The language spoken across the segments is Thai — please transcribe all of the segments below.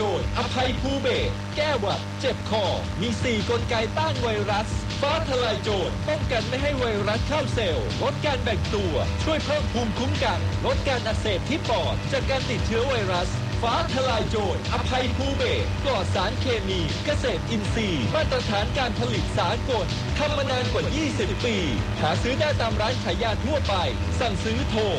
จรอภัยภูเบศรแก้หวัดเจ็บคอมี4กลไกต้านไวรัสฟ้าทลายโจรป้องกันไม่ให้ไวรัสเข้าเซลล์ลดการแบ่งตัวช่วยเพิ่มภูมิคุ้มกันลดการอักเสบที่ปอดจากการติดเชื้อไวรัสฟ้าทลายโจรอภัยภูเบศรปลอดสารเคมีเกษตรอินทรีย์มาตรฐานการผลิตสากลทำมานานกว่า20 ปีหาซื้อได้ตามร้านขายยาทั่วไปสั่งซื้อโทร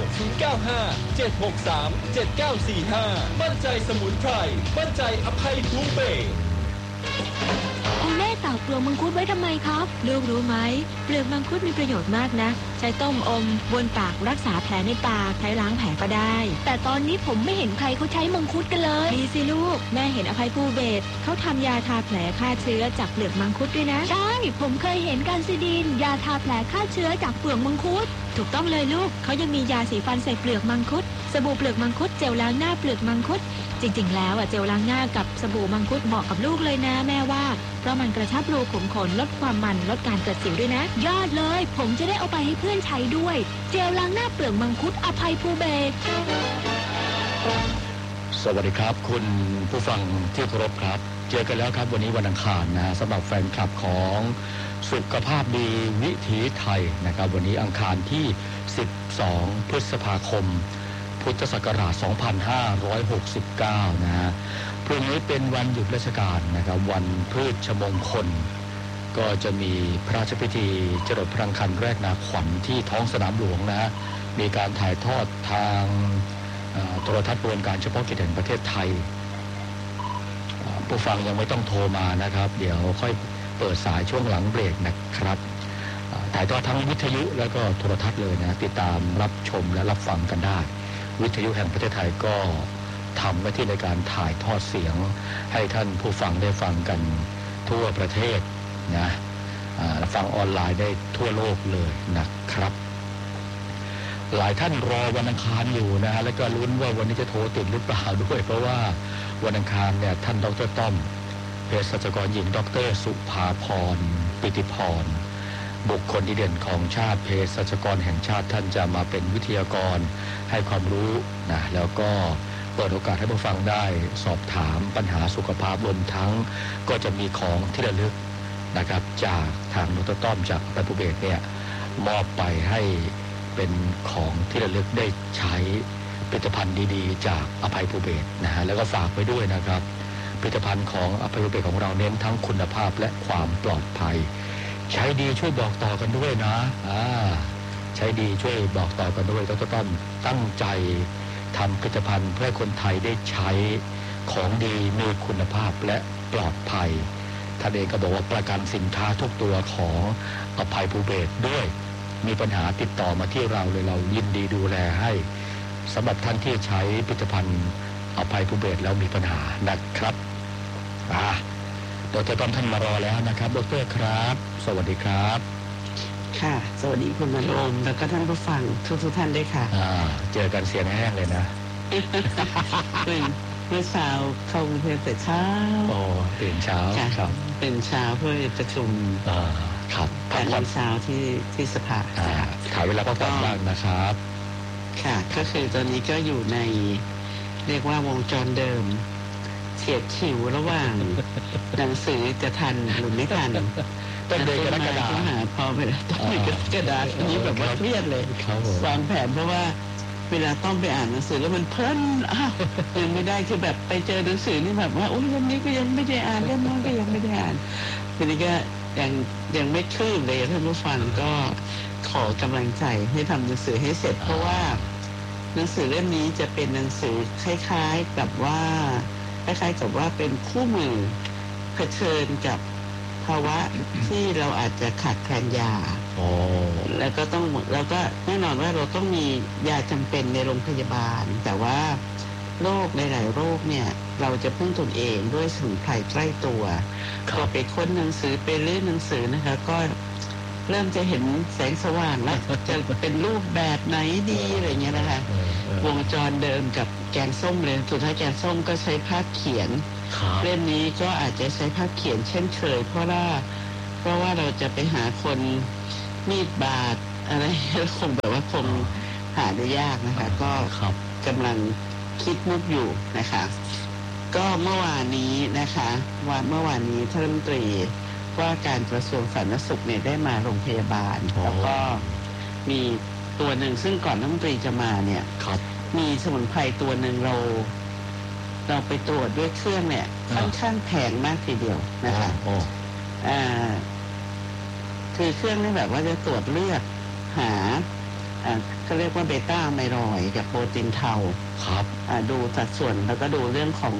0957637945มั่นใจสมุนไพรมั่นใจอภัยภูเบศรคุณแม่ตากเปลือกมังคุดไว้ทำไมครับลูกรู้ไหมเปลือกมังคุดมีประโยชน์มากนะใช้ต้มอมบนปากรักษาแผลในปากใช้ล้างแผลก็ได้แต่ตอนนี้ผมไม่เห็นใครเขาใช้มังคุดกันเลยดีสิลูกแม่เห็นอภัยภูเบศรเขาทำยาทาแผลฆ่าเชื้อจากเปลือกมังคุดด้วยนะใช่ผมเคยเห็นกันซิดินยาทาแผลฆ่าเชื้อจากเปลือกมังคุดถูกต้องเลยลูกเขายังมียาสีฟันใส่เปลือกมังคุดสบู่เปลือกมังคุดเจลล้างหน้าเปลือกมังคุดจริงๆแล้วเจลล้างหน้ากับสบู่มังคุดเหมาะกับลูกเลยนะแม่ว่าเพราะมันกระชับรูขุมขนลดความมันลดการเกิดสิวด้วยนะยอดเลยผมจะได้เอาไปให้เพื่อนใช้ด้วยเจลล้างหน้าเปลือกมังคุดอภัยภูเบศรสวัสดีครับคุณผู้ฟังที่เคารพครับเจอกันแล้วครับวันนี้วันอังคารนะสำหรับแฟนคลับของสุขภาพดีวิถีไทยนะครับวันนี้อังคารที่12พฤษภาคมพุทธศักราช2569นะฮะพรุ่งนี้เป็นวันหยุดราชการนะครับวันพืชมงคลก็จะมีพระราชพิธีจรดพระอังคารแรกนาขวัญที่ท้องสนามหลวงนะมีการถ่ายทอดทางโทรทัศน์รวมการเฉพาะกิจแห่งประเทศไทยผู้ฟังยังไม่ต้องโทรมานะครับเดี๋ยวค่อยเปิดสายช่วงหลังเบรกนะครับถ่ายทอดทั้งวิทยุแล้วก็โทรทัศน์เลยนะติดตามรับชมและรับฟังกันได้วิทยุแห่งประเทศไทยก็ทำหน้าที่ในการถ่ายทอดเสียงให้ท่านผู้ฟังได้ฟังกันทั่วประเทศนะฟังออนไลน์ได้ทั่วโลกเลยนะครับหลายท่านรอวันอังคารอยู่นะฮะแล้วก็ลุ้นว่าวันนี้จะโทรติดหรือเปล่าด้วยเพราะว่าวันอังคารเนี่ยท่านดร.ต้อมเภสัชกรหญิงดร.สุภาพรปิติพรบุคคลดีเด่นของชาติเภสัชกรแห่งชาติท่านจะมาเป็นวิทยากรให้ความรู้นะแล้วก็เปิดโอกาสให้ผู้ฟังได้สอบถามปัญหาสุขภาพรวมทั้งก็จะมีของที่ระลึกนะครับจากทางดร.ต้อมจากอภัยภูเบศรเนี่ยมอบไปให้เป็นของที่ระลึกได้ใช้ผลิตภัณฑ์ดีๆจากอภัยภูเบศรนะฮะแล้วก็ฝากไว้ด้วยนะครับผลิตภัณฑ์ของอภัยภูเบศรของเราเน้นทั้งคุณภาพและความปลอดภัยใช้ดีช่วยบอกต่อกันด้วยนะใช้ดีช่วยบอกต่อกันด้วยดร.ต้อมตั้งใจทำผลิตภัณฑ์เพื่อให้คนไทยได้ใช้ของดีมีคุณภาพและปลอดภัยท่านเองก็บอกว่าประกันสินค้าทุกตัวของอภัยภูเบศรด้วยมีปัญหาติดต่อมาที่เราเลยเรายินดีดูแลให้สำหรับท่านที่ใช้ผลิตภัณฑ์อภัยภูเบศรแล้วมีปัญหานะครับดร.ต้อมท่านมารอแล้วนะครับดร.ครับสวัสดีครับค่ะสวัสดีคุณมโนมแล้วก็ท่านผู้ฟังทุกท่านด้วยค่ะเจอกันเสียงแห้งเลยนะเมื่อเช้าเข้ากรุงเทพแต่เช้าตื่นเช้าครับตื่นเช้าเพื่อประชุมครับการเรียนเช้าที่สภาถ่ายเวลาพักผ่อนบ้างนะครับค่ะก็คือตอนนี้ก็อยู่ในเรียกว่าวงจรเดิมเฉียดฉิวระหว่างหนังสือจะทันหรือไม่ทันต้นเดือนกรกฎาคมพอไปต้นเดือนกรกฎาคมนี้แบบว่าเครียดเลยวางแผนเพราะว่าเวลาต้องไปอ่านหนังสือแล้วมันเพลินยังไม่ได้คือแบบไปเจอหนังสือนี่แบบว่าโอ้ยวันนี้ก็ยังไม่ได้อ่านเล่มนั้นก็ยังไม่ได้อ่านทีนี้ก็ยังไม่คืบเลยท่านผู้ฟังก็ขอกำลังใจให้ทำหนังสือให้เสร็จเพราะว่าหนังสือเล่มนี้จะเป็นหนังสือคล้ายๆกับว่าเป็นคู่มือเผชิญกับภาวะที่เราอาจจะขาดแคลนยาแล้วก็แน่นอนว่าเราต้องมียาจำเป็นในโรงพยาบาลแต่ว่าโรคหลายๆโรคเนี่ยเราจะพึ่งตนเองด้วยสมุนไพรใกล้ตัวก็ไปค้นหนังสือไปเล่นหนังสือนะคะก็เริ่มจะเห็นแสงสว่างแล้วจะเป็นรูปแบบไหนดีอะไรเงี้ยนะคะวงจรเดิมกับแกงส้มเลยสุดท้ายแกงส้มก็ใช้ภาพเขียนเล่มนี้ก็อาจจะใช้ภาพเขียนเช่นเคยเพราะว่าเราจะไปหาคนมีดบาดอะไรคงแบบว่าคงหาได้ยากนะคะก็กำลังคิดมุกอยู่นะคะก็เมื่อวานนี้นะคะเมื่อวานนี้ท่านรัฐมนตรีว่าการกระทรวงสาธารณสุขเนี่ยได้มาโรงพยาบาลแล้วก็มีตัวหนึ่งซึ่งก่อนรัฐมนตรีจะมาเนี่ยมีสมุนไพรตัวหนึ่งเราไปตรวจด้วยเครื่องเนี่ยค่อนข้างแพงมากทีเดียวนะคะคือเครื่องนี่แบบว่าจะตรวจเลือดหาเขาเรียกว่าเบต้าไมรอยด์กับโปรตีนเทาดูสัดส่วนแล้วก็ดูเรื่องของ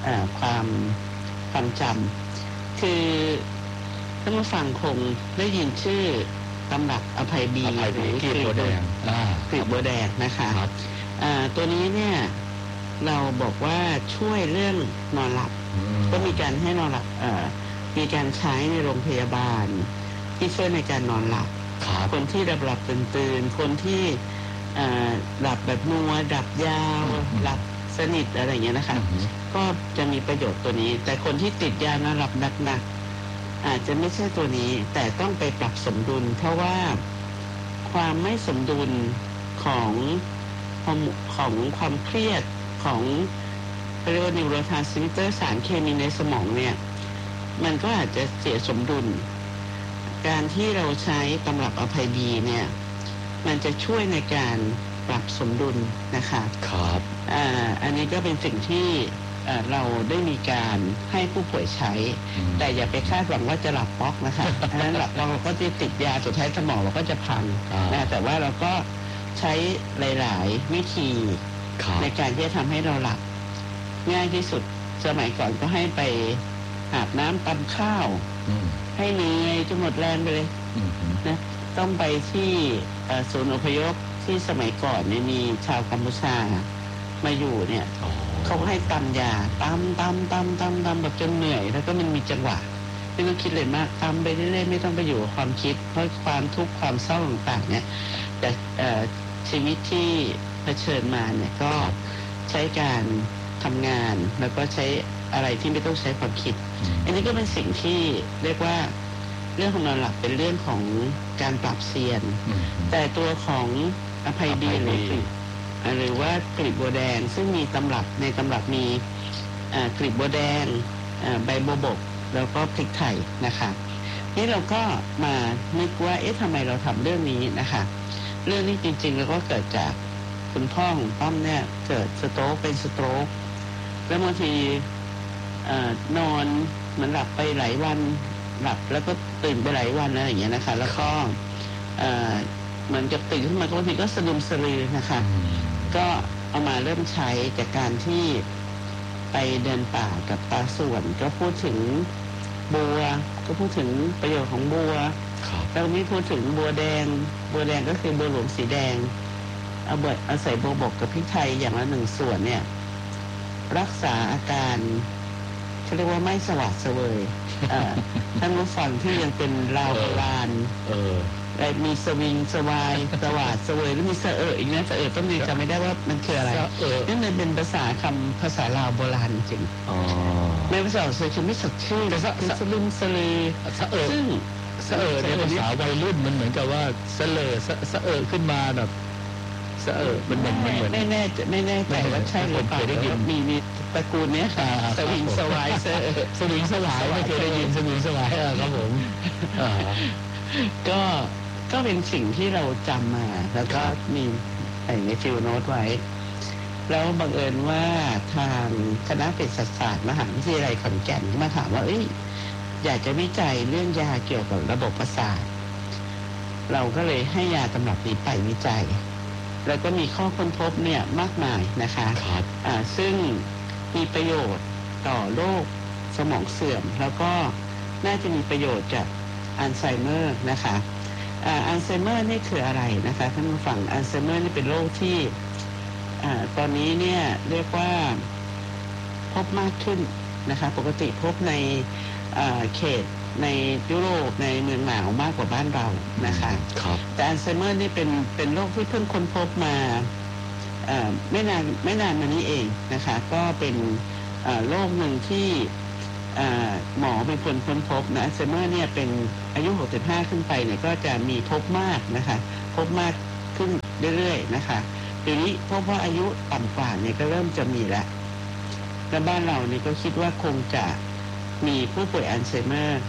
ความจำคือท่านผู้ฟังคงได้ยินชื่อตำรับอภัยบีหรือกลีบบัวแดงนะคะตัวนี้เนี่ยเราบอกว่าช่วยเรื่องนอนหลับก็มีการให้นอนหลับมีการใช้ในโรงพยาบาลที่ช่วยในการนอนหลับคนที่หลับตื่นคนที่หลับแบบนัวหลับยาวหลับสนิทอะไรอย่างเงี้ยนะคะก็จะมีประโยชน์ตัวนี้แต่คนที่ติดยานอนหลับหนักๆอาจจะไม่ใช่ตัวนี้แต่ต้องไปปรับสมดุลเพราะว่าความไม่สมดุลของความเครียดของเรียกว่านิวโรทรานสมิตเตอร์สารเคมีในสมองเนี่ยมันก็อาจจะเสียสมดุลการที่เราใช้ตำรับอภัยบีเนี่ยมันจะช่วยในการปรับสมดุลนะคะครับอันนี้ก็เป็นสิ่งที่เราได้มีการให้ผู้ป่วยใช้แต่อย่าไปคาดหวังว่าจะหลับป๊อกนะคะอันนั้นหลับป๊อกเราก็จะติดยาสุดท้ายสมองเราก็จะพังนะแต่ว่าเราก็ใช้หลายๆวิธีในการที่จะทำให้เราหลับง่ายที่สุดสมัยก่อนก็ให้ไปอาบน้ำตำข้าวให้เหนื่อยจนหมดแรงไปเลยนะต้องไปที่ศูนย์อพยพที่สมัยก่อนเนี่ยมีชาวกัมพูชามาอยู่เนี่ยเขาให้ตำยาตำแบบจนเหนื่อยแล้วก็มันมีจังหวะไม่ต้องคิดเลยมากตำไปเรื่อยๆไม่ต้องไปอยู่กับความคิดเพราะความทุกข์ความเศร้าต่างๆเนี่ยแต่ชีวิตที่เผชิญมาเนี่ยก็ใช้การทำงานแล้วก็ใช้อะไรที่ไม่ต้องใช้ความคิดอันนี้ก็เป็นสิ่งที่เรียกว่าเรื่องของนอนหลับเป็นเรื่องของการปรับเซียนแต่ตัวของอภัยบีหรือว่ากลีบบัวแดงซึ่งมีตำรับในตำรับมีกลีบบัวแดงใบบัวบกแล้วก็พริกไทยนะคะนี่เราก็มานึกว่าทำไมเราทำเรื่องนี้นะคะเรื่องนี้จริงๆแล้วก็เกิดจากคุณพ่อของต้อมเนี่ยเกิดสโตรกเป็นสโตรกแล้วบางทีนอนเหมือนหลับไปหลายวันหลับแล้วก็ตื่นไปหลายวันอะไรอย่างเงี้ยนะคะแล้วก็เหมือนกับตื่นขึ้นมาบางทีก็สะดุ้งสะลือนะคะก็เอามาเริ่มใช้จากการที่ไปเดินป่ากับตาส่วนก็พูดถึงบัวก็พูดถึงประโยชน์ของบัวแล้วมีพูดถึงบัวแดงก็คือบัวหลวงสีแดงเอาใส่บัวบกกับพริกไทยอย่างละ1 ส่วนเนี่ยรักษาอาการเขาเรียกว่าไม่สวัสดิ์เสวยท่านผู้ฟังที่ยังเป็นลาวโบราณมีสวิงสวายสวัสดิ์เสวยแล้วมีเสออีกนะเสอต้องมีจำไม่ได้ว่ามันคืออะไรนั่นเลยเป็นภาษาลาวโบราณจริงในภาษาเสอคือไม่สดชื่นสลึมสลือซึ่งเสอในภาษาวัยรุ่นมันเหมือนกับว่าเสอขึ้นมาแบบมันเหมือนไม่แน่ใจว่าใช่หรือเปล่าได้ยินมีตระกูลเนี้ยสวิงสวายสวิงสวายไม่เคยได้ยินสวิงสวายครับผมก็เป็นสิ่งที่เราจำมาแล้วก็มีในฟิลโน้ตไว้แล้วบังเอิญว่าทางคณะเภสัชศาสตร์มหาวิทยาลัยขอนแก่นมาถามว่าอยากจะวิจัยเรื่องยาเกี่ยวกับระบบประสาทเราก็เลยให้ยาตำรับนี้ไปวิจัยแล้วก็มีข้อค้นพบเนี่ยมากมายนะคะซึ่งมีประโยชน์ต่อโรคสมองเสื่อมแล้วก็น่าจะมีประโยชน์จากอัลไซเมอร์นะคะอัลไซเมอร์นี่คืออะไรนะคะท่านผู้ฟังอัลไซเมอร์นี่เป็นโรคที่ตอนนี้เนี่ยเรียกว่าพบมากขึ้นนะคะปกติพบในเขตในยุโรปในเมืองหนาวมากกว่าบ้านเรานะคะแต่อัลไซเมอร์นี่เป็นโรคที่เพิ่งค้นพบมาไม่นานมานี้เองนะคะก็เป็นโรคหนึ่งที่หมอเป็นคนค้นพบนะอัลไซเมอร์เนี่ยเป็นอายุ65ขึ้นไปเนี่ยก็จะมีพบมากนะคะพบมากขึ้นเรื่อยๆนะคะเดี๋ยวนี้พบว่าอายุต่ำกว่าเนี่ยก็เริ่มจะมีแล้วและบ้านเรานี่ก็คิดว่าคงจะมีผู้ป่วยอัลไซเมอร์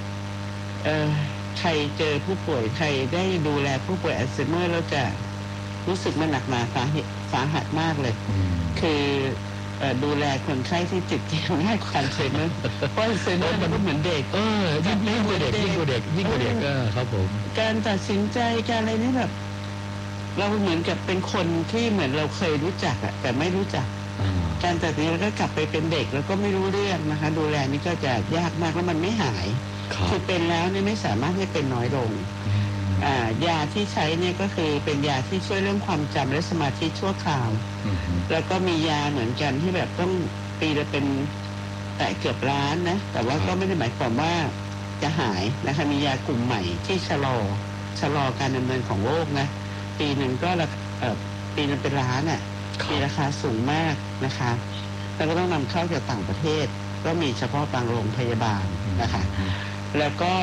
ใครเจอผู้ป่วยใครได้ดูแลผู้ป่วยอัลไซเมอร์แล้วจะรู้สึกมันหนักหนาสาหัสมากเลยคือดูแลคนไข้ที่ติดเตียงง่ายกว่าอัลไซเมอร์เพราะอัลไซเมอร์มันก็เหมือนเด็กยิ่งกว่าเด็กครับผมการตัดสินใจการอะไรนี่แบบเราเหมือนกับเป็นคนที่เหมือนเราเคยรู้จักแต่ไม่รู้จักการตัดสินใจแล้วก็กลับไปเป็นเด็กแล้วก็ไม่รู้เรื่องนะคะดูแลนี่ก็จะยากมากแล้วมันไม่หายคือเป็นแล้วนี่ไม่สามารถให้เป็นน้อยลงยาที่ใช้เนี่ยก็คือเป็นยาที่ช่วยเรื่องความจำและสมาธิชั่วคราวแล้วก็มียาเหมือนกันที่แบบต้องปีละเป็นแต่เกือบล้านนะแต่ว่าก็ไม่ได้หมายความว่าจะหายนะคะมียากลุ่มใหม่ที่ชะลอการดำเนินของโรคนะปีหนึ่งก็ปีนึงเป็นล้านมีราคาสูงมากนะคะแล้วก็ต้องนำเข้าจากต่างประเทศก็มีเฉพาะบางโรงพยาบาลนะคะแล้วก็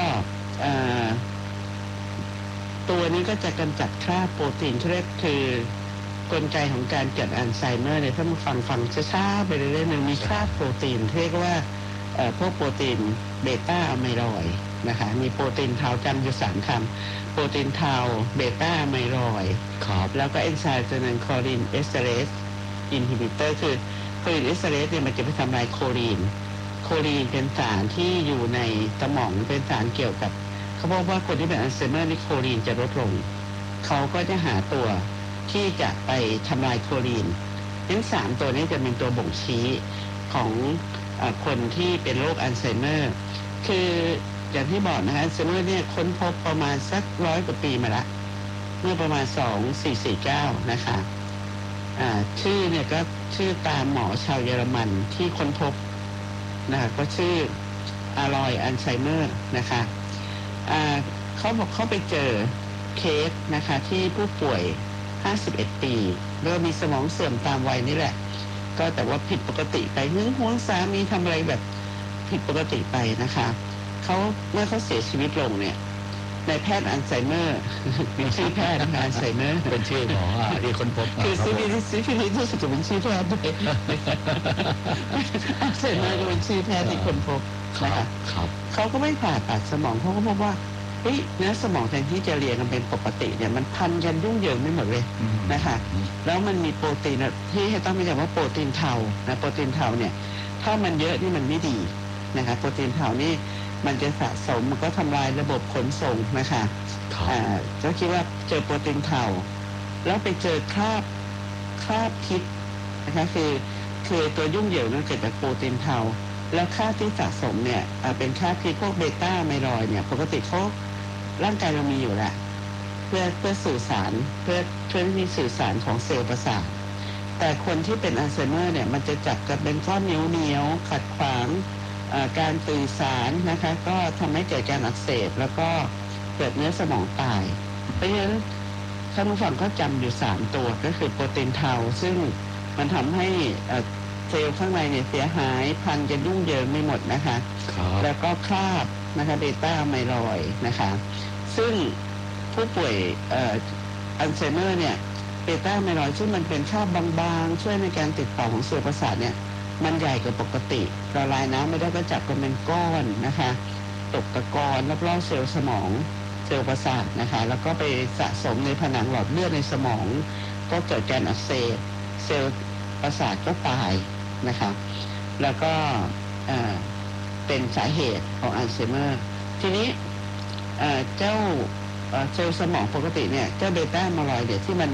ตัวนี้ก็จะกำจัดคราบโปรตีนที่เรียกคือกลไกของการเกิดอัลไซเมอร์เนี่ยถ้ามาฟังช้าๆไปเรื่อยๆมันมีคราบโปรตีนเรียกว่าพวกโปรตีนเบต้าอะไมลอยด์นะคะมีโปรตีนเทาจำอยู่3คำโปรตีนเทาเบต้าอะไมลอยด์แล้วก็เอนไซม์ตัวนึงคอลีนเอสเตอเรสอินฮิบิเตอร์คือคอลีนเอสเตอเรสเนี่ยมันจะไปทำลายโคลีนเป็นสารที่อยู่ในสมองเป็นสารเกี่ยวกับเขาบอกว่าคนที่เป็นอัลไซเมอร์นี่โคลีนจะลดลงเขาก็จะหาตัวที่จะไปทำลายโคลีนทั้ง3ตัวนี้จะเป็นตัวบ่งชี้ของคนที่เป็นโรคอัลไซเมอร์คืออย่างที่บอกนะฮะอัลไซเมอร์เนี่ยค้นพบประมาณสัก100 กว่าปีมาละเมื่อประมาณ2449นะคะชื่อเนี่ยก็ชื่อตามหมอชาวเยอรมันที่ค้นพบนะคะก็ชื่ออารอยอัลไซเมอร์นะคะเขาบอกเขาไปเจอเคสนะคะที่ผู้ป่วย51 ปีแล้วมีสมองเสื่อมตามวัยนี่แหละก็แต่ว่าผิดปกติไปหึงหวงสามีทำอะไรแบบผิดปกติไปนะคะเขาเมื่อเขาเสียชีวิตลงเนี่ยนายแพทย์อัลไซเมอร์เป็นชื่อแพทย์อัลไซเมอร์เป็นชื่อหมอที่ค้นพบคือซิฟิลิสรู้สึกจะเป็นชื่อแพทย์ด้วยอัลไซเมอร์ก็เป็นชื่อแพทย์ที่ค้นพบนะคะเขาก็ไม่ผ่าตัดสมองเขาก็พบว่าเนื้อสมองแทนที่จะเรียงกันเป็นปกติเนี่ยมันพันกันยุ่งเหยิงไม่หมดเลยนะคะแล้วมันมีโปรตีนที่ให้ต้องไม่จำว่าโปรตีนเทานะโปรตีนเทาเนี่ยถ้ามันเยอะนี่มันไม่ดีนะคะโปรตีนเทานี่มันจะสะสมมันก็ทำลายระบบขนส่งนะคะก็คิดว่าเจอโปรตีนเทาแล้วไปเจอคราบพิษนะคะคือตัวยุ่งเหยิงนั้นเกิดจากโปรตีนเทาแล้วค่าที่สะสมเนี่ยเป็นค่าพิษพวกเบต้าไมลอยด์เนี่ยปกติเขาร่างกายเรามีอยู่แหละเพื่อสื่อสารเพื่อที่สื่อสารของเซลล์ประสาทแต่คนที่เป็นอัลไซเมอร์เนี่ยมันจะจับกันเป็นก้อนเหนียวขัดขวางการสื่อสารนะคะก็ทำให้เกิดการอักเสบแล้วก็เกิดเนื้อสมองตายเพราะฉะนั้นท่านผู้ฟังก็จำอยู่3ตัวก็คือโปรตีนเทาซึ่งมันทำให้เซลล์ข้างในเนี่ยเสียหายพันกันยุ่งเหยิงไม่หมดนะคะแล้วก็คราบนะคะเบต้าไมลอยด์นะคะซึ่งผู้ป่วยอัลไซเมอร์เนี่ยเบต้าไมลอยด์ซึ่งมันเป็นคราบบางๆช่วยในการติดต่อของเซลล์ประสาทเนี่ยมันใหญ่กว่าปกติละลายน้ำไม่ได้ก็จับกันเป็นก้อนนะคะตกตะกอนรอบๆเซลล์สมองเซลล์ประสาทนะคะแล้วก็ไปสะสมในผนังหลอดเลือดในสมองก็เกิดการอักเสบเซลล์ประสาทก็ตายนะคะแล้วก็เป็นสาเหตุของอัลไซเมอร์ทีนี้เจ้าเซลล์สมองปกติเนี่ยเจ้าเบต้าไมลอยด์เนี่ยที่มัน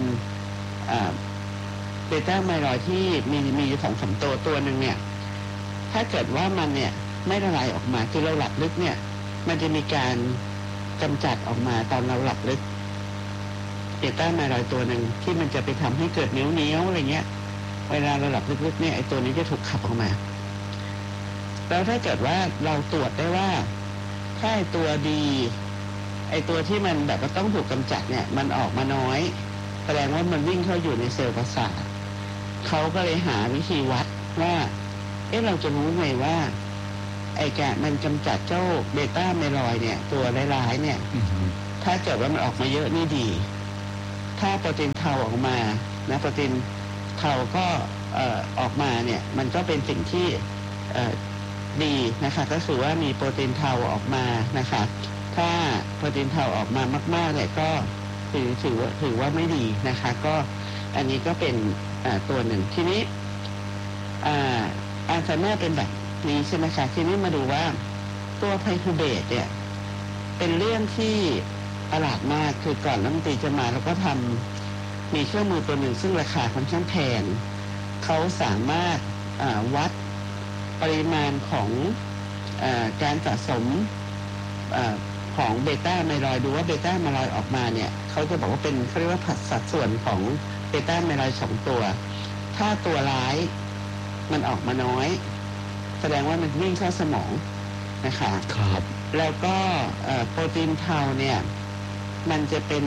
เบต้าไมลอยด์ที่มี2-3ตัวนึงเนี่ยถ้าเกิดว่ามันเนี่ยไม่ละลายออกมาคือเราหลับลึกเนี่ยมันจะมีการกำจัดออกมาตอนเราหลับลึกเบต้าไมลอยด์ตัวนึงที่มันจะไปทำให้เกิดเนี้ยวอะไรเงี้ยเวลาเราหลับลึกๆเนี่ยไอ้ตัวนี้จะถูกขับออกมาแล้วถ้าเกิดว่าเราตรวจได้ว่าถ้าไอ้ตัวดีไอ้ตัวที่มันแบบว่าต้องถูกกำจัดเนี่ยมันออกมาน้อยแสดงว่ามันวิ่งเข้าอยู่ในเซลล์ประสาทเขาก็เลยหาวิธีวัดว่าเราจะรู้ไงว่าไอ้มันกำจัดเจ้าเบต้าไมลอยด์เนี่ยตัวร้ายๆเนี่ยถ้าเกิดว่ามันออกมาเยอะนี่ดีถ้าโปรตีนเทาออกมานะโปรตีนเทาก็ออกมาเนี่ยมันก็เป็นสิ่งที่ดีนะคะก็คือว่ามีโปรตีนเทาออกมานะคะถ้าโปรตีนเทาออกมามากๆเนี่ยก็ถือว่าไม่ดีนะคะก็อันนี้ก็เป็นตัวหนึ่งทีนี้อัลไซเมอร์เป็นแบบนี้ใช่ไหมคะทีนี้มาดูว่าตัวไพทูเบตเนี่ยเป็นเรื่องที่ประหลาดมากคือก่อนรัฐมนตรีจะมาเราก็มีเครื่องมือตัวหนึ่งซึ่งราคาค่อนข้างแพงเขาสามารถวัดปริมาณของการสะสมของเบต้าไมลอยด์ดูว่าเบต้าไมลอยด์ออกมาเนี่ยเขาจะบอกว่าเป็นเขาเรียกว่าสัดส่วนของเบต้าไมลอยด์2ตัวถ้าตัวร้ายมันออกมาน้อยแสดงว่ามันวิ่งเข้าสมองนะคะครับแล้วก็โปรตีนเทาเนี่ยมันจะเป็น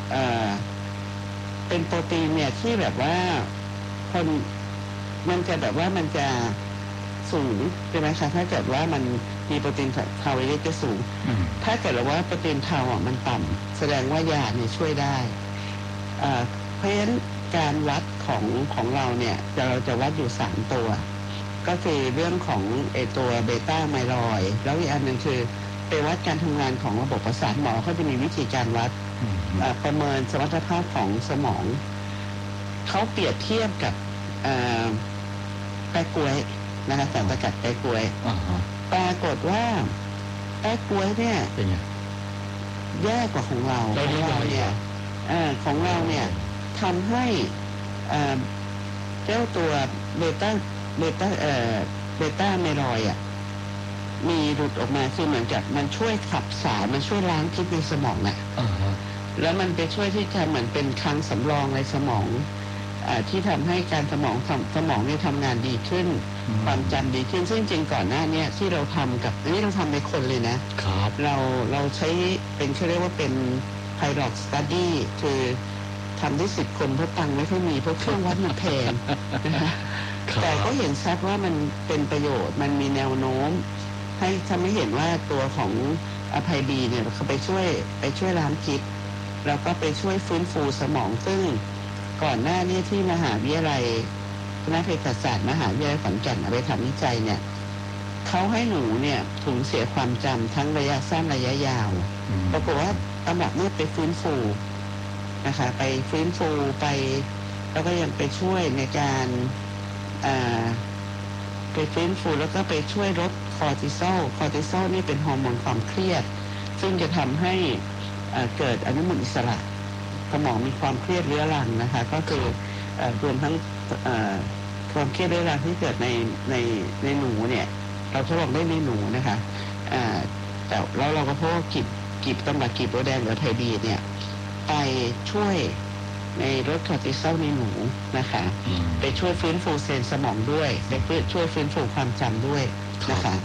โปรตีนเนี่ยที่แบบว่าคนมันจะแบบว่ามันจะสูงใช่ไหมคะถ้าเกิดว่ามันมีโปรตีนเทาเยอะจะสูงถ้าเกิดว่าโปรตีนเทามันต่ำแสดงว่ายาเนี่ยช่วยได้เพราะฉะนั้นการวัดของเราเนี่ยเราจะวัดอยู่3ตัวก็คือเรื่องของตัวเบต้าไมลอยด์แล้วอีกอันหนึ่งคือไปวัดการทำงานของระบบประสาทหมอเขาจะมีวิธีการวัดประเมินสมรรถภาพของสมองเขาเปรียบเทียบกับแปะกล้วยนะคะสารสกัดแปะกล้วยปรากฏว่าแปะกล้วยเนี่ยแย่กว่าของเราเนี่ยของเราเนี่ยทำให้เจ้าตัวเบต้าไมลอยด์มีหลุดออกมาคือเหมือนกับมันช่วยขับสารมันช่วยล้างพิษในสมองน่ะแล้วมันไปช่วยที่จะเหมือนเป็นคลังสำรองในสมองที่ทำให้การสมองเนี่ยทำงานดีขึ้นความจำดีขึ้นซึ่งจริงก่อนหน้านี้ที่เราทำกับอันนี้เราทำในคนเลยนะครับเราใช้เป็นเขาเรียกว่าเป็น pilot study คือทำได้10 คนเพราะตังค์ไม่ค่อยมีเพราะเครื่องวัดมันแพงนะคะแต่ก็เห็นชัดว่ามันเป็นประโยชน์มันมีแนวโน้มให้ทำให้เห็นว่าตัวของอภัยบีเนี่ยเขาไปช่วยล้างพิษแล้วก็ไปช่วยฟื้นฟูสมองซึ่งก่อนหน้านี้ที่มหาวิทยาลัยคณะเภสัชศาสตร์มหาวิทยาลัยขอนแก่นไปทำวิจัยเนี่ยเขาให้หนูเนี่ยสูญเสียความจำทั้งระยะสั้นระยะยาวปรากฏว่าตำรับเนี่ยไปฟื้นฟูนะคะไปฟื้นฟูไปแล้วก็ยังไปช่วยในการไปฟื้นฟูแล้วก็ไปช่วยลดคอร์ติซอลนี่เป็นฮอร์โมนความเครียดซึ่งจะทำให้เกิดอนุมูลอิสระสมองมีความเครียดเรื้อรังนะคะก็คือรวมทั้งความเครียดเรื้อรังที่เกิดในหนูเนี่ยเราทดลองได้ในหนูนะคะแต่แล้วเราก็พบว่ากีบตำบักกีบโบแดงหรือไทบีเนี่ยไปช่วยในลดคอร์ติซอลในหนูนะคะไปช่วยฟื้นฟูเซลล์สมองด้วยไปช่วยฟื้นฟูความจำด้วยนะคะ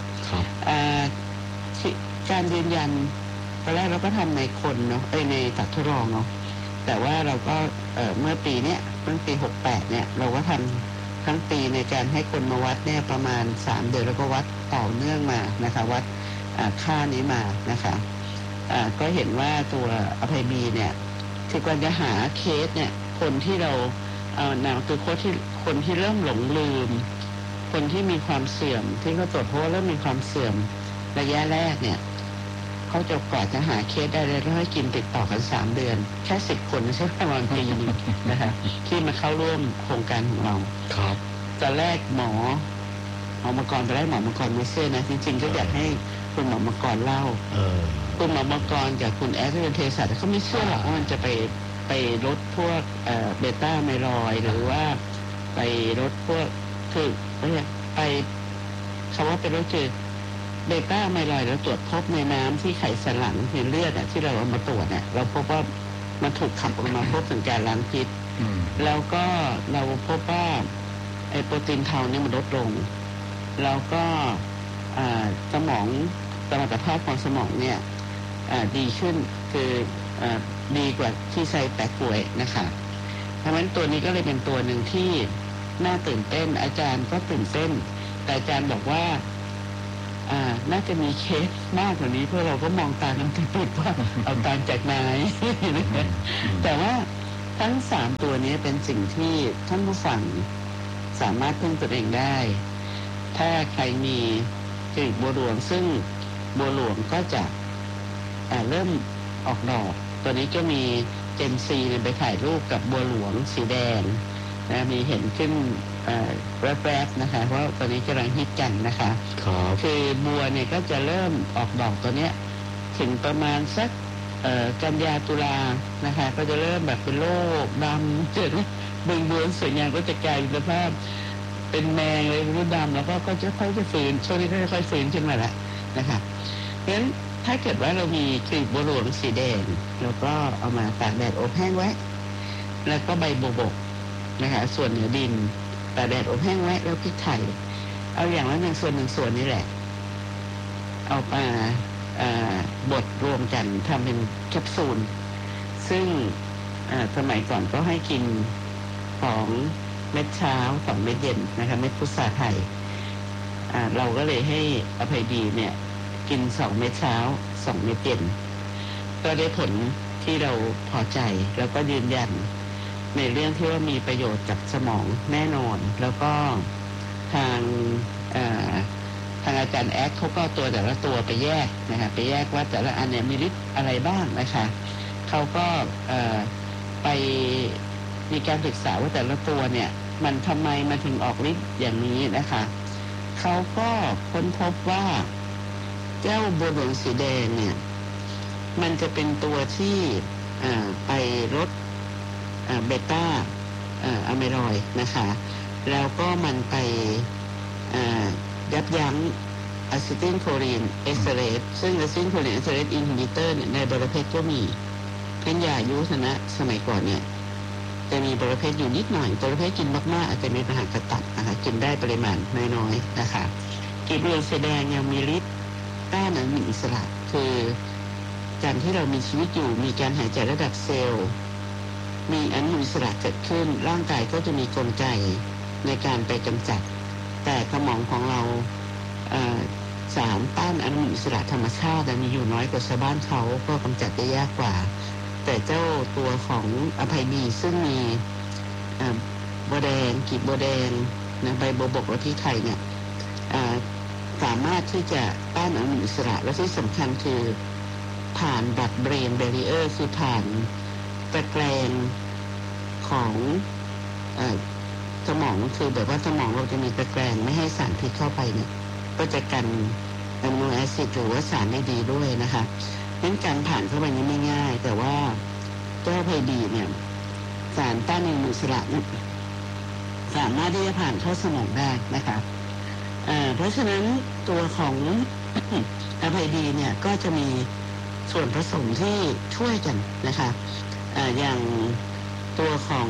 การยืนยันตอนแรกเราก็ทำในคนเนาะในสัตว์ทดลองเนาะแต่ว่าเราก็เมื่อปี68เนี่ยเราก็ทำทั้งปีในการให้คนมาวัดเนี่ยประมาณ3 เดือนแล้วก็วัดต่อเนื่องมานะคะวัดค่านี้มานะคะก็เห็นว่าตัวอภัยบีเนี่ยคือการจะหาเคสเนี่ยคนที่เราคือคนที่เริ่มหลงลืมคนที่มีความเสื่อมที่เขาตรวจเพราะว่าเริ่มมีความเสื่อมระยะแรกเนี่ยเขาจะกว่าจะหาเคสได้เลยแล้วให้กินติดต่อกัน3 เดือนแค่10 คนใช่ประมาณปีนึงนะคะที่มาเข้าร่วมโครงการของเราครับตอนแรกหมอมกรตอนแรกหมอมกรไม่เชื่อนะจริงๆก็อยากให้คุณหมอมกรเล่าคุณหมอมกรกับคุณแอดที่เป็นเภสัชเขาไม่เชื่อหรอกว่ามันจะไปลดพวกเบต้าไมลอยด์หรือว่าไปลดพวกคือไปคำว่าเป็นลดคือเบต้าไมลอยด์เราตรวจพบในน้ำที่ไขสันหลังในเลือดที่เราเอามาตรวจเนี่ยเราพบว่ามันถูกขับออกมาพบถึงการล้างพิษแล้วก็เราพบว่าไอ้โปรตีนเทาเนี่ยมันลดลงแล้วก็สมองสมรรถภาพของสมองเนี่ยดีขึ้นคือดีกว่าที่ใช้แปะกล้วยนะคะเพราะฉะนั้นตัวนี้ก็เลยเป็นตัวหนึ่งที่น่าตื่นเต้นอาจารย์ก็ตื่นเต้นแต่อาจารย์บอกว่าน่าจะมีเคสมากกว่านี้เพื่อเราก็มองตากันติดว่าเอาตามจากไหนแต่ว่าทั้ง3ตัวนี้เป็นสิ่งที่ท่านผู้ฟังสามารถพึ่งตนเองได้ ถ้าใครมีกลีบบัวหลวงซึ่งบัวหลวงก็จะเริ่มออกดอกตัวนี้ก็มีเจนซีไปถ่ายรูปกับบัวหลวงสีแดงนะมีเห็นขึ้นแวบๆนะคะเพราะตอนนี้กำลังฮิตกันนะคะคือบัวเนี่ยก็จะเริ่มออกดอกตัวเนี้ยถึงประมาณสักกันยาตุลานะคะก็จะเริ่มแบบเป็นโรคดำเจ็ดเบิ่งบัวสวยงามก็จะกลายเป็นสภาพเป็นแมงเลยรุ่นดำแล้วก็จะค่อยจะฟื้นช่วงนี้ค่อยๆฟื้นขึ้นมาแล้วนะคะเพราะฉะนั้นถ้าเกิดว่าเรามีกลีบบัวหลวงสีแดงเราก็เอามาตากแดดอบแห้งไว้แล้วก็ใบบัวบกนะคะส่วนเหนือดินตากแดดอบแห้งไว้แล้วพริกไทยเอาอย่างละ1 ส่วน 1 ส่วนนี่แหละเอามาบดรวมกันทำเป็นแคปซูลซึ่งสมัยก่อนก็ให้กิน2 เม็ดเช้า2 เม็ดเย็นนะคะเม็ดพุทราไทยเราก็เลยให้อภัยดีเนี่ยกิน2 เม็ดเช้า2 เม็ดเย็นก็ได้ผลที่เราพอใจแล้วก็ยืนยันในเรื่องที่ว่ามีประโยชน์กับสมองแน่นอนแล้วก็ทางอาจารย์แอดเขาก็ตัวแต่ละตัวไปแยกนะคะไปแยกว่าแต่ละอันเนี่ยมีฤทธิ์อะไรบ้างนะคะเขาก็ไปมีการศึกษาว่าแต่ละตัวเนี่ยมันทำไมมาถึงออกฤทธิ์อย่างนี้นะคะเขาก็ค้นพบว่าเจ้าบัวหลวงสีแดงเนี่ยมันจะเป็นตัวที่ไปลดเบต้าอะเมรอยด์นะคะแล้วก็มันไปยับยั้งอะซิติลโคลีนเอสเตอเรสซึ่งอะซิติลโคลีนเอสเตอเรสอินฮิบิเตอร์ในบรเพชก็มีเป็นยายุทนะสมัยก่อนเนี่ยจะมีบรเพชอยู่นิดหน่อยบรเพชกินมากๆอาจจะมีปัญหากระตับนะคะกินได้ปริมาณน้อยๆนะคะกลีบบัวหลวงสีแดงยังมีฤทธิ์ต้านอนุมูลอิสระคือการที่เรามีชีวิตอยู่มีการหายใจระดับเซลล์มีอนุมูลอิสระเกิดขึ้นร่างกายก็จะมีกลไกในการไปกำจัดแต่สมองของเราสารต้านอนุมูลอิสระธรรมชาติมีอยู่น้อยกว่าชาวบ้านเขาก็กำจัดได้ยากกว่าแต่เจ้าตัวของอภัยดีซึ่งมีบัวแดงกลีบบัวแดงนะใบบัวบกและพริกไทยเนี่ยสามารถที่จะต้านอนุมูลอิสระและที่สำคัญคือผ่านบัดเบรนแบรีเออร์คือผ่านตะแกรงของสมองคือแบบว่าสมองเราจะมีตะแกรงไม่ให้สารพิษเข้าไปเนี่ยก็จะกันอะมิโนแอซิดหรือว่าสารไม่ดีด้วยนะคะงั้นการผ่านเข้าไปนี้ไม่ง่ายแต่ว่าเจ้าอภัยดีเนี่ยสารต้านอนุมูลอิสระสามารถที่จะผ่านเข้าสมองได้นะคะเพราะฉะนั้นตัวของ อภัยดีเนี่ยก็จะมีส่วนผสมที่ช่วยกันนะคะอย่างตัวของ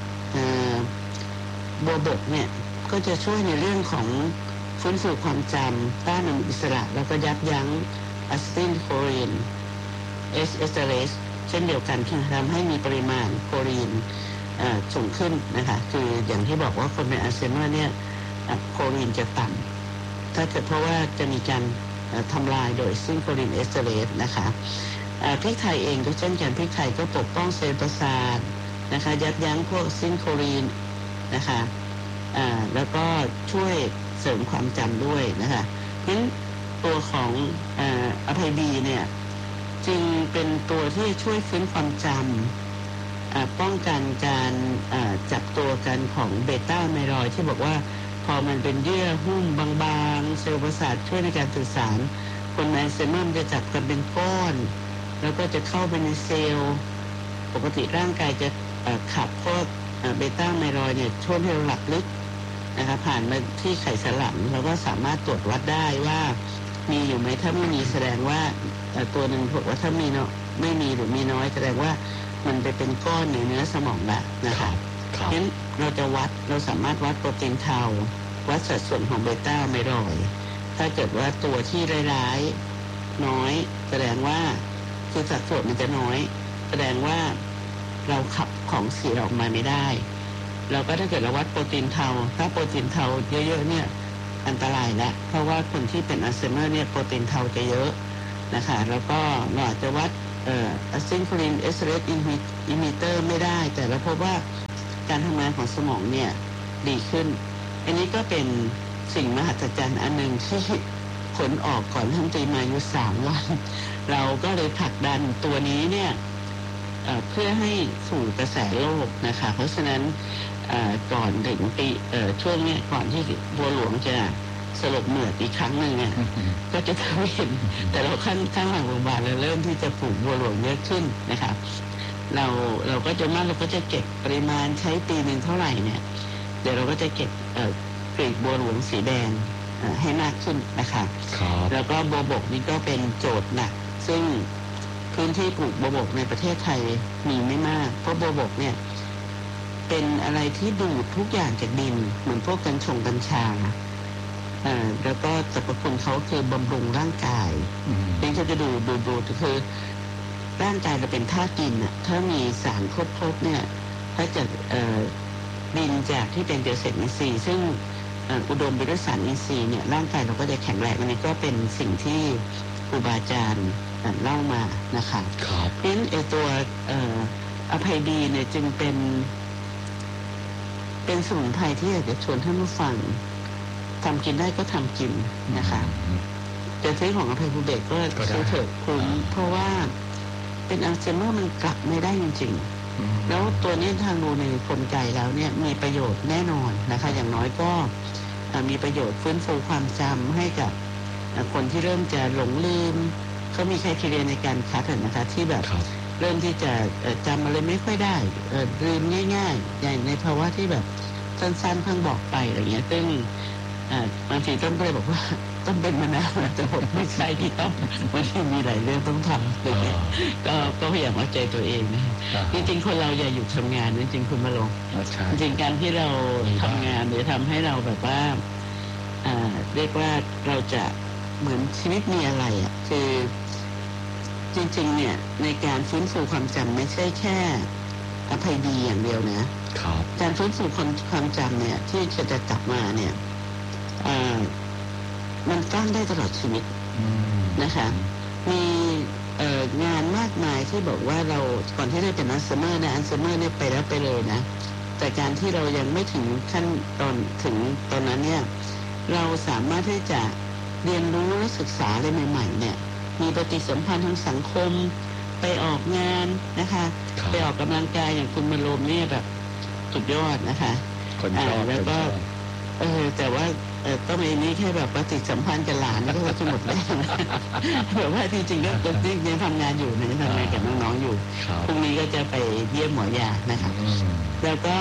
บัวบกเนี่ยก็จะช่วยในเรื่องของฟื้นฟูความจำต้านอนุมูลอิสระแล้วก็ยับยั้งอะซิติลโคลีนเอสเตอเรสเช่นเดียวกันที่ทำให้มีปริมาณโคลีนสูงขึ้นนะคะคืออย่างที่บอกว่าคนเป็นอัลไซเมอร์เนี่ยโคลีนจะต่ำถ้าเกิดเพราะว่าจะมีการทำลายโดยซิงโคลีนเอสเตอเรสนะคะพริกไทยเองก็เช่นกันพริกไทยก็ปกป้องเซลล์ประสาทนะคะยับยั้งพวกซิงโคลีนนะคะแล้วก็ช่วยเสริมความจำด้วยนะคะเพราะฉะนั้นตัวของอภัยดีเนี่ยจึงเป็นตัวที่ช่วยฟื้นความจำป้องกันการจับตัวกันของเบต้าอะเมรอยด์ที่บอกว่าพอมันเป็นเยื่อหุ้มบางๆเซลล์ประสาทช่วยในการสื่อสารคนอัลไซเมอร์จะจับกันเป็นก้อนแล้วก็จะเข้าไปในเซลล์ปกติร่างกายจะขับพวกเบต้าอะเมรอยด์เนี่ยช่วงที่เราหลับลึกนะคะผ่านมาที่ไขสันหลังเราก็สามารถตรวจวัดได้ว่ามีอยู่ไหมถ้าไม่มีแสดงว่าตัวหนึ่งบอกว่าถ้ามีเนาะไม่มีหรือมีน้อยแสดงว่ามันไปเป็นก้อนในเนื้อสมองละนะคะเพราะฉะนั้นเราจะวัดเราสามารถวัดโปรตีนเทาวัดสัดส่วนของเบต้าอะเมรอยด์ถ้าเกิดว่าตัวที่ร้ายๆน้อยแสดงว่าคือสัดส่วนมันจะน้อยแสดงว่าเราขับของเสียออกมาไม่ได้เราก็ถ้าเกิดเราวัดโปรตีนเทาถ้าโปรตีนเทาเยอะๆเนี่ยอันตรายแล้วเพราะว่าคนที่เป็นอัลไซเมอร์เนี่ยโปรตีนเทาจะเยอะนะคะแล้วก็เราอาจจะวัดอะซิติลโคลีนเอสเตอเรสอินฮิบิเตอร์ไม่ได้แต่เราพบว่าการทำงานของสมองเนี่ยดีขึ้นอันนี้ก็เป็นสิ่งมหัศจรรย์อันหนึ่งที่ผลออกก่อนรัฐมนตรีมาอยู่3 วันเราก็เลยผลักดันตัวนี้เนี่ยเพื่อให้สู่กระแสโลกนะคะเพราะฉะนั้นก่อนถึงปีช่วงเนี้ยก่อนที่บัวหลวงจะสลบเหมือดอีกครั้งหนึ่งเนี่ยก็จะทำให้เห็นแต่เราข้างหลังโรงพยาบาลเราเริ่มที่จะปลูกบัวหลวงเยอะขึ้นนะคะเราก็จะเราก็จะเก็บปริมาณใช้ปีหนึ่งเท่าไหร่เนี่ยเดี๋ยวเราก็จะเก็บกลีบบัวหลวงสีแดงให้มากขึ้นนะคะแล้วก็บัวบกนี่ก็เป็นโจทย์หนักซึ่งพื้นที่ปลูกบัวบกในประเทศไทยมีไม่มากเพราะบัวบกเนี่ยเป็นอะไรที่ดูดทุกอย่างจากดินเหมือนพวกกัญชาแล้วก็สรรพคุณเขาคือบำรุงร่างกายนี่เขาจะดูคือร่างกายเราเป็นธาตุดินอ่ะถ้ามีสารครบเนี่ยถ้าจะดินจากที่เป็นเกษตรอินทรีย์ซึ่งอุดมไปด้วยสารอินทรีย์เนี่ยร่างกายเราก็จะแข็งแรงอันนี้ก็เป็นสิ่งที่ครูบาอาจารย์เล่ามานะคะเพราะฉะนั้นตัวอภัยดีเนี่ยจึงเป็นสมุนไพรที่อยากจะชวนท่านผู้ฟังทำกินได้ก็ทำกินนะคะแต่ซื้อของอภัยภูเบศก็ซื้อเถอะคุ้มเพราะว่าเป็นอัลไซเมอร์มันกลับไม่ได้จริงๆแล้วตัวนี้ทางดูในกลไกแล้วเนี่ยมีประโยชน์แน่นอนนะคะอย่างน้อยก็มีประโยชน์ฟื้นฟูความจำให้กับคนที่เริ่มจะหลงลืมเขามีไครทีเรียในการคัดนะคะที่แบบเริ่มที่จะจำอะไรไม่ค่อยได้ลืมง่ายๆอย่างในภาวะที่แบบสั้นๆเพิ่งบอกไปอะไรเงี้ยซึ่งบางทีต้นก็เลยบอกว่าต้องเป็นมะนาวแต่ผมไม่ใช่ที่ต้องวันที่มีหลายเรื่องต้องทำก็พยายามเอาใจตัวเองนะจริงๆคนเราอย่าหยุดทำงานจริงๆคุณมาลงจริงๆการที่เราทำงานหรือทำให้เราแบบว่าเรียกว่าเราจะเหมือนชีวิตมีอะไรอ่ะคือจริงๆเนี่ยในการฟื้นฟูความจำไม่ใช่แค่อภัยดีอย่างเดียวนะการฟื้นฟูความจำเนี่ยที่จะกลับมาเนี่ยมันสร้างได้ตลอดชีวิตนะคะมีงานมากมายที่บอกว่าเราก่อนที่จะเป็นอัลไซเมอร์นะอัลไซเมอร์เนี่ยไปแล้วไปเลยนะแต่การที่เรายังไม่ถึงขั้นถึงตอนนั้นเนี่ยเราสามารถที่จะเรียนรู้และศึกษาอะไรใหม่ๆเนี่ยมีปฏิสัมพันธ์ทางสังคมไปออกงานนะคะไปออกกำลังกายอย่างคุณมาลมเนี่ยแบบสุดยอดนะคะแล้วก็แต่ว่าต้องมีนี้แค่แบบปฏิสัมพันธ์กับหลานแล้วก็จะหมดแล้วแบบว่าจริงๆก็ยังทำงานอยู่นะทำงานกับน้องๆอยู่พรุ่งนี้ก็จะไปเยี่ยมหมอยานะคะแล้วก็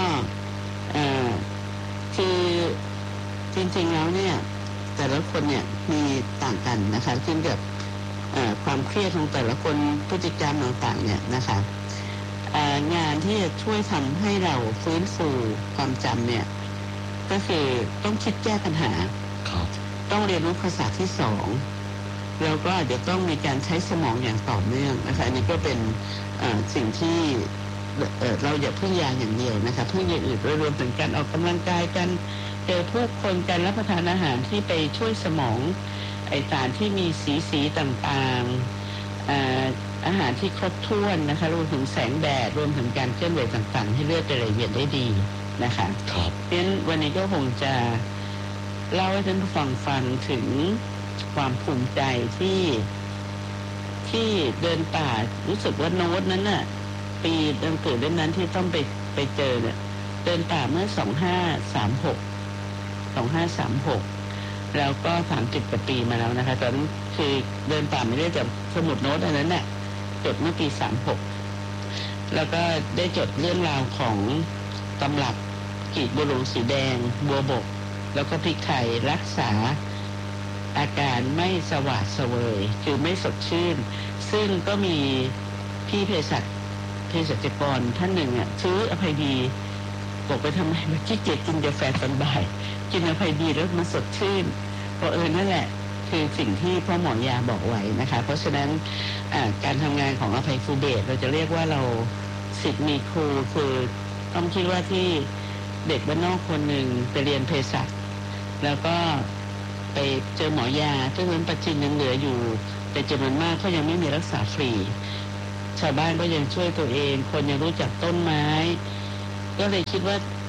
คือจริงๆแล้วเนี่ยแต่ละคนเนี่ยมีต่างกันนะคะขึ้นกับความเครียดของแต่ละคนพฤติกรรมต่างๆเนี่ยนะคะงานที่จะช่วยทำให้เราฟื้นฟูความจำเนี่ยก็คือต้องคิดแก้ปัญหาต้องเรียนรู้ภาษาที่2แล้วก็เดี๋ยวต้องมีการใช้สมองอย่างต่อเนื่องนะคะอันนี้ก็เป็นสิ่งที่เราอย่าพึ่งยาอย่างเดียวนะคะพึ่งอย่างอื่นรวมถึงการออกกำลังกายกันเจอผู้คนการรับประทานอาหารที่ไปช่วยสมองไอสารที่มีสีต่างๆอาหารที่ครบถ้วนนะคะรวมถึงแสงแดดรวมถึงการเคลื่อนไหวต่างๆให้เลือดไปไหลเวียนได้ดีนะคะเพราะฉะนั้นวันนี้ก็คงจะเล่าให้ท่านผู้ฟังถึงความภูมิใจที่เดินป่ารู้สึกว่าโน้ตนั้นน่ะปีหนังสือเล่มนั้นที่ต้องไปเจอเนี่ยเดินป่าเมื่อ2536แล้วก็30 กว่าปีมาแล้วนะคะตอนนั้นคือเดินป่าไม่ได้จากสมุดโน้ตอันนั้นน่ะจดเมื่อปี36แล้วก็ได้จดเรื่องราวของตำรับกลีบบัวหลวงสีแดงบัวบกแล้วก็พริกไทยรักษาอาการไม่สว่างเสวยคือไม่สดชื่นซึ่งก็มีพี่เภสัชกรท่านหนึ่งซื้ออภัยดีบอกไปทำไมมาขี้เกียจกินกาแฟตอนบ่ายกินอภัยดีแล้วมันสดชื่นก็นั่นแหละคือสิ่งที่พ่อหมอยาบอกไว้นะคะเพราะฉะนั้นการทำงานของอภัยภูเบศเราจะเรียกว่าเราศิษย์มีครูคือต้องคิดว่าที่เด็กบ้านนอกคนหนึ่งไปเรียนเภสัชแล้วก็ไปเจอหมอยาซึ่งนั้นปัจจุบันยังเหลืออยู่แต่จำนวนมากเขายังไม่มีรักษาฟรีชาวบ้านก็ยังช่วยตัวเองคนยังรู้จักต้นไม้ก็เลยคิดว่า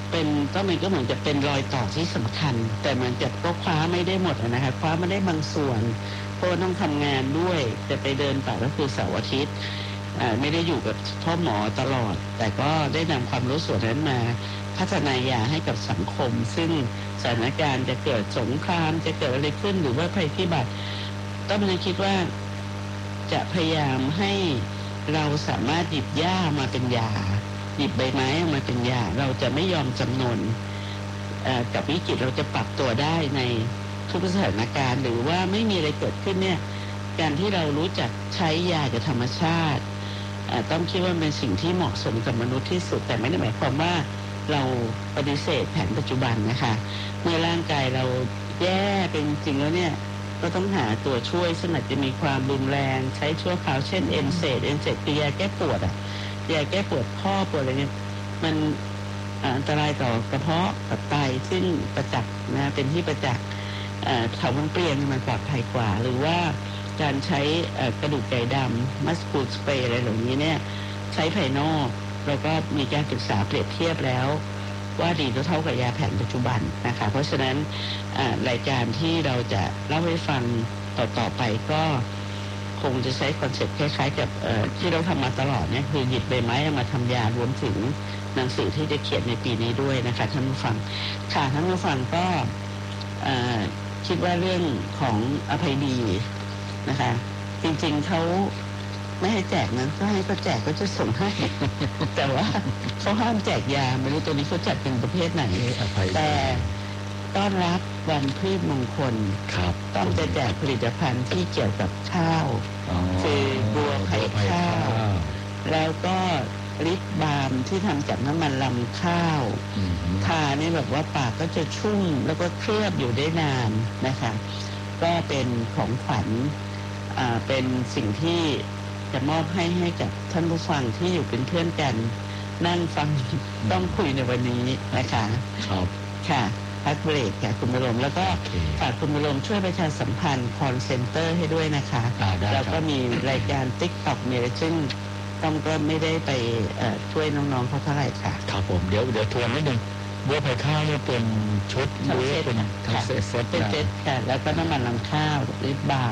เป็นก็มันก็เหมือนจะเป็นรอยต่อที่สำคัญแต่มันจะก็คว้าไม่ได้หมดนะคะคว้าไม่ได้บางส่วนเพราะต้องทำงานด้วยจะไปเดินป่าก็คือเสาร์อาทิตย์ไม่ได้อยู่กับพ่อหมอตลอดแต่ก็ได้นำความรู้ส่วนนั้นมาพัฒนายาให้กับสังคมซึ่งสถานการณ์จะเกิดสงครามจะเกิดอะไรขึ้นหรือว่าภัยพิบัติต้องมันคิดว่าจะพยายามให้เราสามารถหยิบหญ้ามาเป็นยาหยิบใบไม้มาเป็นยาเราจะไม่ยอมจำนนกับวิกฤตเราจะปรับตัวได้ในทุกสถานการณ์หรือว่าไม่มีอะไรเกิดขึ้นเนี่ยการที่เรารู้จักใช้ยาจากธรรมชาติต้องคิดว่าเป็นสิ่งที่เหมาะสมกับมนุษย์ที่สุดแต่ไม่ได้หมายความว่าเราปฏิเสธแผนปัจจุบันนะคะเมื่อร่างกายเราแย่เป็นจริงแล้วเนี่ยก็ต้องหาตัวช่วยซึ่งอาจจะมีความรุนแรงใช้ชั่วคราวเช่นเอนเซดคือยาแก้ปวดยาแก้ปวดข้อปวดอะไรเนี่ยมันอันตรายต่อกระเพาะกับไตซึ่งประจักษ์นะเป็นที่ประจักษ์เถาวัลย์เปลี่ยนมันปลอดภัยกว่าหรือว่าการใช้กระดูกไก่ดำมัสคูลสเปรย์อะไรเหล่านี้เนี่ยใช้ภายนอกแล้วก็มีการศึกษาเปรียบเทียบแล้วว่าดีเท่ากับยาแผนปัจจุบันนะคะเพราะฉะนั้นรายการที่เราจะเล่าให้ฟังต่อไปก็คงจะใช้คอนเซ็ปต์คล้ายๆกับที่เราทำมาตลอดเนี่ยคือหยิบใบไม้มาทำยารวมถึงหนังสือที่จะเขียนในปีนี้ด้วยนะคะท่านผู้ฟังค่ะท่านผู้ฟังก็คิดว่าเรื่องของอภัยดีนะคะจริงๆเขาไม่ให้แจกนั้นก็ให้เขาแจกก็จะส่งให้ แต่ว่าเขาห้ามแจกยาไม่รู้ตัวนี้เขาจัดเป็นประเภทไหนแต่ต้อนรับวันพืชมงคลต้องจะแจกผลิตภัณฑ์ที่เกี่ยวกับข้าวคือบัวไผ่ข้าวแล้วก็ลิปบาล์มที่ทำจากน้ำมันลำข้าวทาเนี่ยแบบว่าปากก็จะชุ่มแล้วก็เคลือบอยู่ได้นานนะคะก็เป็นของขวัญเป็นสิ่งที่จะมอบให้กับท่านผู้ฟังที่อยู่เป็นเพื่อนกันนั่งฟังต้องคุยในวันนี้นะคะครับค่ะพักเบรกค่ะคุณบรมแล้วก็ฝากคุณบรมช่วยประชาสัมพันธ์คอนเซ็นเตอร์ให้ด้วยนะคะแล้วก็มีรายการ TikTok เนี่ยซึ่งต้องก็ไม่ได้ไปช่วยน้องๆเขาเท่าไหร่ค่ะครับผมเดี๋ยวทวนนิดนึงบัวไผ่ข้าวเนี่ยเป็นชุดหรือเป็นทั้งเซตเป็นเซตค่ะแล้วก็น้ำมันลำข้าวลิปบาล์ม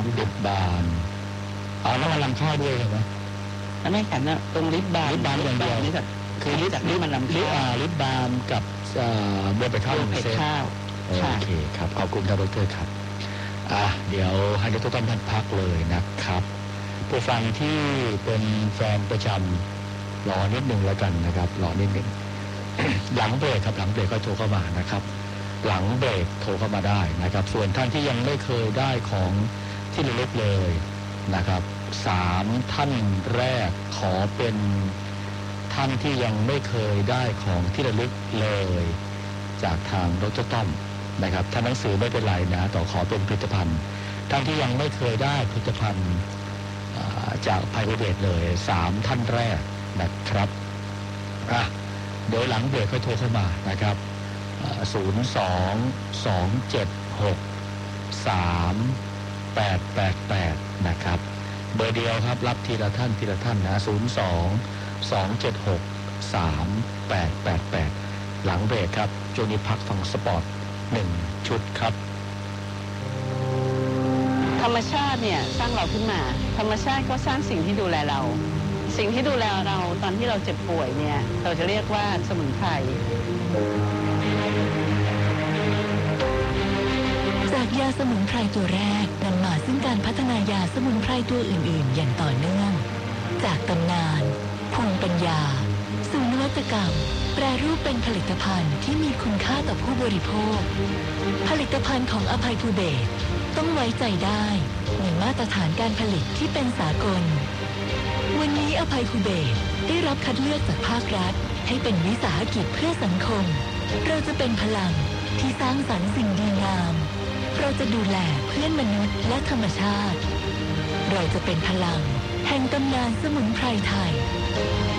น้ำมันลำข้าวด้วยใช่ไหมไม่ค่ะนะตรงลิปบาล์มอย่างเดียวนี่คือลิปจากนี่มันลำข้าวลิปบาล์มกับบัวไผ่ข้าวโอเคครับขอบคุณครับดร.ครับเดี๋ยวให้ทุกท่านพักเลยนะครับผู้ฟังที่เป็นแฟนประจำรอนิดหนึ่งแล้วกันนะครับรอนิดหนึ่ง หลังเบรกครับหลังเบรกก็โทรเข้ามานะครับหลังเบรกโทรเข้ามาได้นะครับส่วนท่านที่ยังไม่เคยได้ของที่ระลึกเลยนะครับ3ท่านแรกขอเป็นท่านที่ยังไม่เคยได้ของที่ระลึกเลยจากทางดร.ต้อมนะครับถ้าหนังสือไม่เป็นไรนะต่อขอเป็นผลิตภัณฑ์ท่านที่ยังไม่เคยได้ผลิตภัณฑ์จากไพโรเดตเลย3ท่านแรกนะครับเดี๋ยวหลังเบรกค่อยโทรเข้ามานะครับ02-276-3888นะครับเบอร์เดียวครับรับทีละท่านนะ02-276-3888หลังเบรกครับช่วงนี้พักฟังสปอร์ต1ชุดครับธรรมชาติเนี่ยสร้างเราขึ้นมาธรรมชาติก็สร้างสิ่งที่ดูแลเราสิ่งที่ดูแลเราตอนที่เราเจ็บป่วยเนี่ยเราจะเรียกว่าสมุนไพรจากยาสมุนไพรตัวแรกนำมาซึ่งการพัฒนายาสมุนไพรตัวอื่นๆอย่างต่อเนื่องจากตำนานภูมิปัญญาสู่นวัตกรรมแปรรูปเป็นผลิตภัณฑ์ที่มีคุณค่าต่อผู้บริโภคผลิตภัณฑ์ของอภัยภูเบศรต้องไว้ใจได้มีมาตรฐานการผลิตที่เป็นสากลวันนี้อภัยภูเบศรได้รับคัดเลือกจากภาครัฐให้เป็นวิสาหกิจเพื่อสังคมเราจะเป็นพลังที่สร้างสรรค์สิ่งดีงามเราจะดูแลเพื่อนมนุษย์และธรรมชาติเราจะเป็นพลังแห่งตำนานสมุนไพรไทย